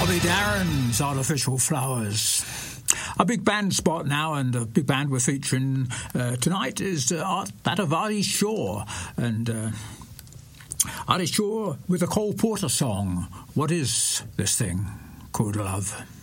Bobby Darin's Artificial Flowers. A big band spot now, and the big band we're featuring tonight is that of Artie Shaw. And Artie Shaw with a Cole Porter song, What Is This Thing Called Love?